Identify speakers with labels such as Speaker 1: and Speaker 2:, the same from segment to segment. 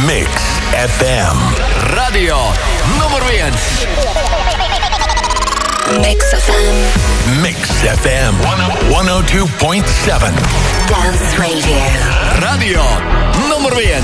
Speaker 1: Mix FM. Radio numur 1.
Speaker 2: Mix FM.
Speaker 1: Mix FM 102.7.
Speaker 2: Dance Radio.
Speaker 1: Radio numur 1.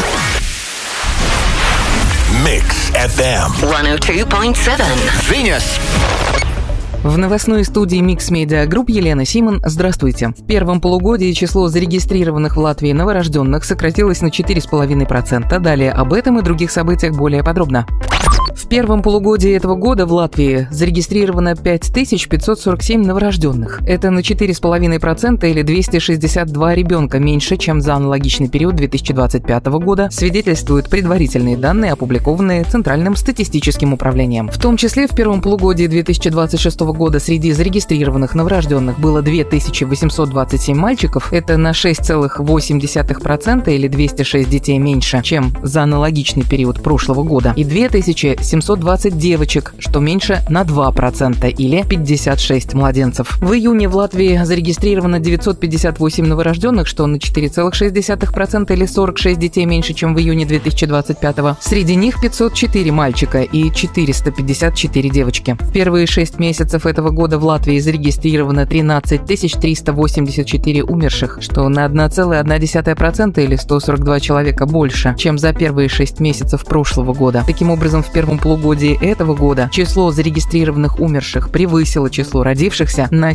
Speaker 1: Mix FM
Speaker 2: 102.7.
Speaker 1: Viņas.
Speaker 3: В новостной студии Mix Media Group Елена Симон. Здравствуйте. В первом полугодии число зарегистрированных в Латвии новорожденных сократилось на 4,5%. Далее об этом и других событиях более подробно. В первом полугодии этого года в Латвии зарегистрировано 5547 новорожденных. Это на 4,5% или 262 ребенка меньше, чем за аналогичный период 2025 года, свидетельствуют предварительные данные, опубликованные Центральным статистическим управлением. В том числе в первом полугодии 2026 года среди зарегистрированных новорожденных было 2827 мальчиков. Это на 6,8% или 206 детей меньше, чем за аналогичный период прошлого года, и 2720 девочек, что меньше на 2% или 56 младенцев. В июне в Латвии зарегистрировано 958 новорожденных, что на 4,6% или 46 детей меньше, чем в июне 2025. Среди них 504 мальчика и 454 девочки. В первые 6 месяцев этого года в Латвии зарегистрировано 13 384 умерших, что на 1,1% или 142 человека больше, чем за первые 6 месяцев прошлого года. Таким образом, в первом полугодии этого года число зарегистрированных умерших превысило число родившихся на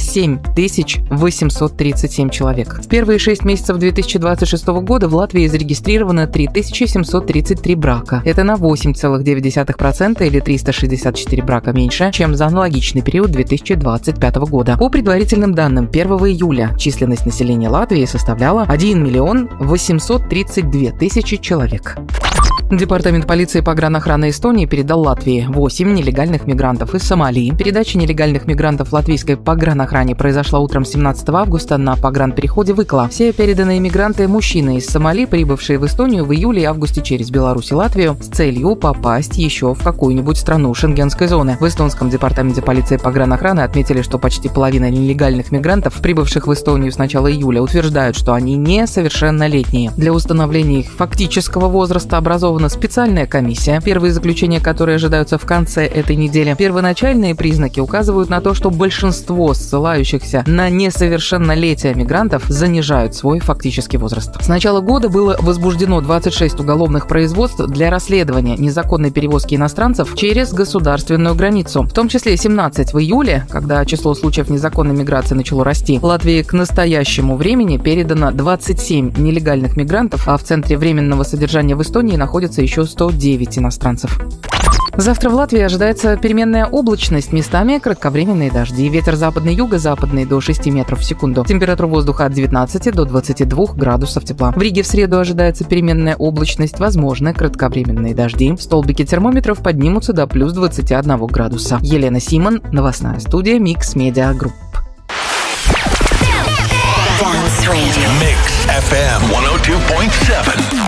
Speaker 3: 7837 человек. В первые 6 месяцев 2026 года в Латвии зарегистрировано 3733 брака. Это на 8,9% или 364 брака меньше, чем за аналогичный период 2025 года. По предварительным данным, 1 июля численность населения Латвии составляла 1 832 000 человек. Департамент полиции и погранохраны Эстонии передал Латвии 8 нелегальных мигрантов из Сомали. Передача нелегальных мигрантов латвийской погранохране произошла утром 17 августа на погранпереходе Выкла. Все переданные мигранты – мужчины из Сомали, прибывшие в Эстонию в июле и августе через Беларусь и Латвию с целью попасть еще в какую-нибудь страну шенгенской зоны. В эстонском департаменте полиции и погранохраны отметили, что почти половина нелегальных мигрантов, прибывших в Эстонию с начала июля, утверждают, что они несовершеннолетние. Для установления их фактического возраста образована специальная комиссия, первые заключения которой ожидаются в конце этой недели. Первоначальные признаки указывают на то, что большинство ссылающихся на несовершеннолетие мигрантов занижают свой фактический возраст. С начала года было возбуждено 26 уголовных производств для расследования незаконной перевозки иностранцев через государственную границу, в том числе 17 в июле, когда число случаев незаконной миграции начало расти. Латвии к настоящему времени передано 27 нелегальных мигрантов, а в Центре временного содержания в Эстонии находится еще 109 иностранцев. Завтра в Латвии ожидается переменная облачность, местами кратковременные дожди. Ветер западный, юго-западный до 6 метров в секунду. Температура воздуха от 19 до 22 градусов тепла. В Риге в среду ожидается переменная облачность, возможны кратковременные дожди. Столбики термометров поднимутся до плюс 21 градуса. Елена Симон, новостная студия Mix Media Group.
Speaker 1: Mix FM 102.7.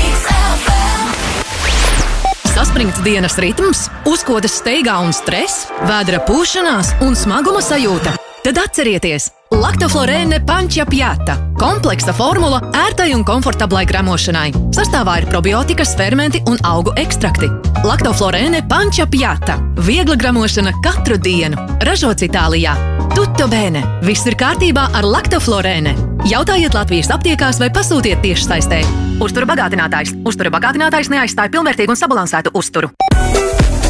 Speaker 4: Saspringts dienas ritms, uzkodas steigā un stress, vēdera pūšanās un smaguma sajūta. Tad atcerieties! Lactoflorēne Pančia Piata – kompleksa formula ērtai un komfortablai gramošanai. Sastāvā ir probiotikas, fermenti un augu ekstrakti. Lactoflorēne Pančia Piata – viegla gramošana katru dienu. Ražots Itālijā. Tutto bene! Viss ir kārtībā ar Lactoflorēne. Jautājiet Latvijas aptiekās vai pasūtiet tiešsaistē. Uztura bagātinātājs. Uztura bagātinātājs neaizstāja pilnvērtīgu un sabalansētu uzturu.